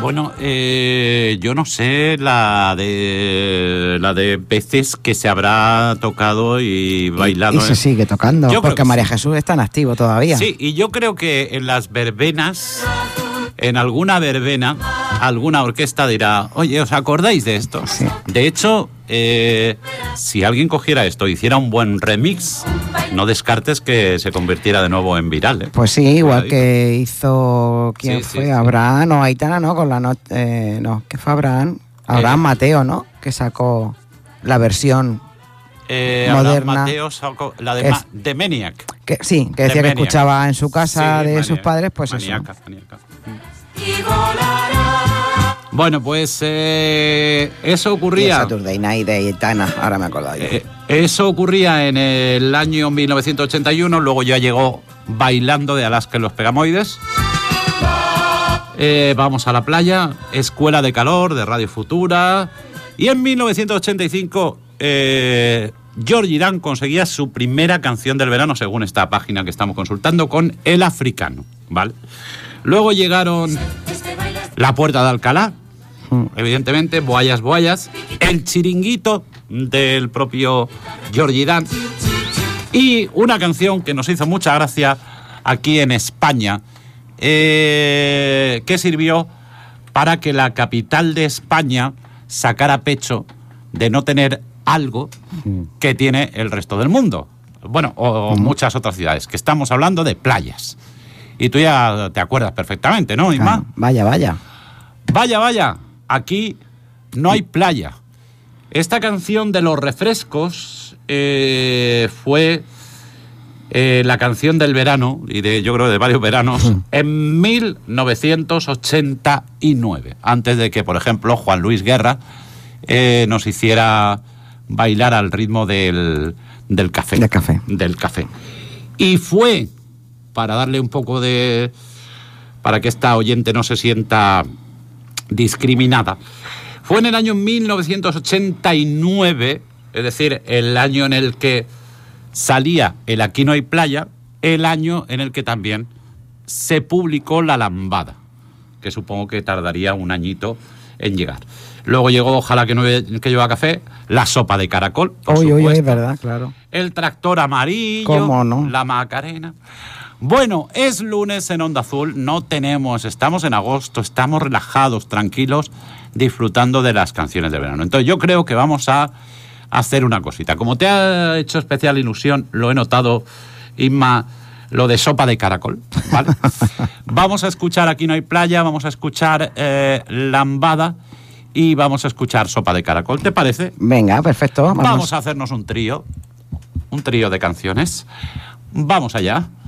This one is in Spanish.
Bueno, yo no sé la de veces que se habrá tocado y bailado. Y se sigue tocando, porque María Jesús está en activo todavía. Sí, y yo creo que en las verbenas, en alguna verbena, alguna orquesta dirá, oye, ¿os acordáis de esto? Sí. De hecho, si alguien cogiera esto e hiciera un buen remix, no descartes que se convirtiera de nuevo en viral, ¿eh? Pues sí, igual que hizo... ¿Quién fue? Sí. Abraham o Aitana, ¿no? Con la no, ¿qué fue Abraham? Abraham Mateo, ¿no? Que sacó la versión moderna. Mateo sacó la de Maniac. Que decía que escuchaba en su casa de sus padres, pues Maníaca. Bueno, pues eso ocurría... Saturday Night de Aitana, ahora me he acordado yo. Eso ocurría en el año 1981, luego ya llegó Bailando de Alaska y los Pegamoides. Vamos a la playa, Escuela de Calor de Radio Futura. Y en 1985 George Dan conseguía su primera canción del verano, según esta página que estamos consultando, con El Africano, ¿vale? Luego llegaron La Puerta de Alcalá, evidentemente, Boayas, El Chiringuito del propio George Dan, y una canción que nos hizo mucha gracia aquí en España, que sirvió para que la capital de España sacara pecho de no tener algo que tiene el resto del mundo. Bueno, o muchas otras ciudades, que estamos hablando de playas. Y tú ya te acuerdas perfectamente, ¿no, Inma? Vaya. Vaya, aquí no hay playa. Esta canción de Los Refrescos fue la canción del verano, y yo creo de varios veranos, en 1989, antes de que, por ejemplo, Juan Luis Guerra nos hiciera bailar al ritmo del café. Del café. Y fue, para darle un poco para que esta oyente no se sienta discriminada, fue en el año 1989, es decir, el año en el que salía el Aquí no hay playa, el año en el que también se publicó La Lambada, que supongo que tardaría un añito en llegar. Luego llegó Ojalá que llueva café, La Sopa de Caracol, por supuesto. Es verdad, claro. El Tractor Amarillo, ¿cómo no? La Macarena. Bueno, es lunes en Onda Azul, estamos en agosto, estamos relajados, tranquilos, disfrutando de las canciones de verano. Entonces yo creo que vamos a hacer una cosita. Como te ha hecho especial ilusión, lo he notado, Inma, lo de Sopa de Caracol, ¿vale? Vamos a escuchar Aquí no hay playa, vamos a escuchar Lambada y vamos a escuchar Sopa de Caracol, ¿te parece? Venga, perfecto. Vamos a hacernos un trío de canciones. Vamos allá.